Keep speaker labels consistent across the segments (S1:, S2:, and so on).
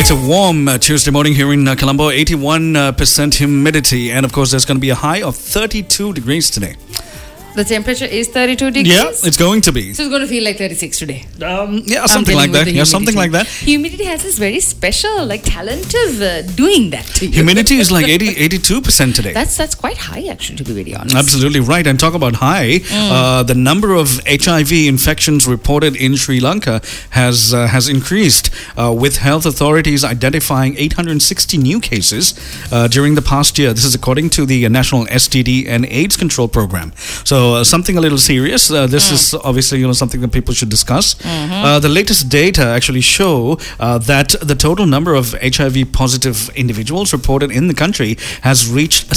S1: It's a warm Tuesday morning here in Colombo, 81% humidity, and of course there's going to be a high of 32 degrees today.
S2: The temperature is 32 degrees?
S1: Yeah, it's going to be.
S2: So it's going to feel like 36 today.
S1: Yeah, something like that. Yeah, something like that.
S2: Humidity has this very special, talent of doing that to you.
S1: Humidity is like 82% today.
S2: That's quite high, actually, to be very honest.
S1: Absolutely right. And talk about high. The number of HIV infections reported in Sri Lanka has increased, with health authorities identifying 860 new cases during the past year. This is according to the National STD and AIDS Control Program. So something a little serious. This is obviously something that people should discuss. The latest data actually show that the total number of HIV positive individuals reported in the country has reached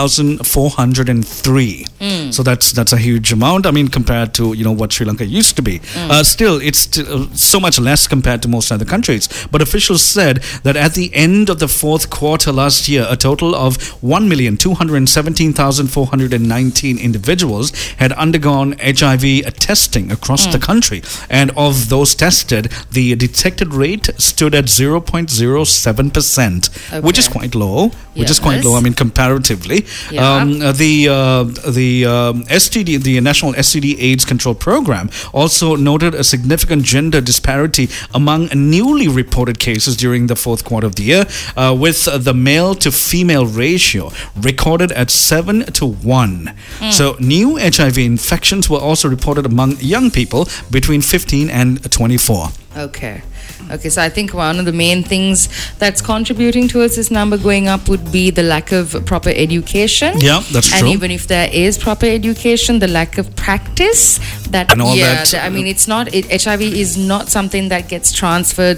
S1: 7,403. So that's a huge amount. I mean, compared to what Sri Lanka used to be. Still, it's so much less compared to most other countries. But officials said that at the end of the fourth quarter last year, a total of 1,217,419 individuals had undergone HIV testing across the country, and of those tested, the detected rate stood at 0.07%, which is quite low. Which is quite low. I mean, comparatively.
S2: Yeah.
S1: The STD, the National STD/AIDS Control Program, also noted a significant gender disparity among newly reported cases during the fourth quarter of the year, with the male to female ratio recorded at 7-1. So new HIV infections were also reported among young people between 15 and 24.
S2: Okay, so I think one of the main things that's contributing towards this number going up would be the lack of proper education.
S1: Yeah, that's true.
S2: And even if there is proper education, the lack of practice.
S1: And all that.
S2: I mean, HIV is not something that gets transferred